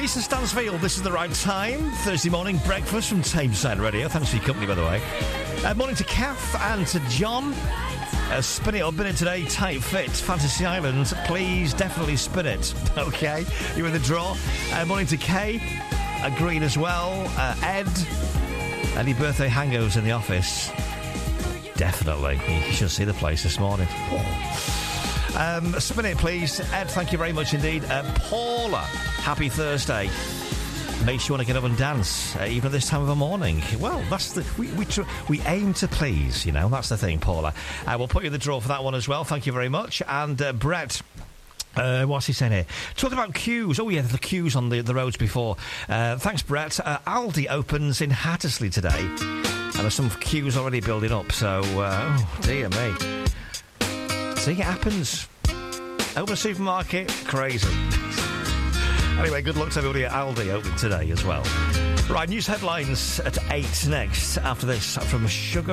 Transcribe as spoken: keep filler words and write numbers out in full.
Jason Stansfield, this is the right time. Thursday morning breakfast from Tameside Radio. Thanks for your company, by the way. Uh, morning to Kath and to John. Uh, spin it up in it today. Tight fit. Fantasy Island. Please, definitely spin it. Okay, you're in the draw. Uh, morning to Kay. Uh, Green as well. Uh, Ed. Any birthday hangos in the office? Definitely. You should see the place this morning. Um, spin it, please. Ed, thank you very much indeed. Uh, Paula, happy Thursday. Makes you want to get up and dance, uh, even at this time of the morning. Well, that's the we we, tr- we aim to please, you know. That's the thing, Paula. Uh, we'll put you in the draw for that one as well. Thank you very much. And uh, Brett. Uh, what's he saying here? Talking about queues. Oh, yeah, the queues on the, the roads before. Uh, thanks, Brett. Uh, Aldi opens in Hattersley today. And there's some queues already building up, so, uh, oh, dear me. See, it happens. Open a supermarket, crazy. Anyway, good luck to everybody at Aldi opening today as well. Right, news headlines at eight next. After this, from Sugar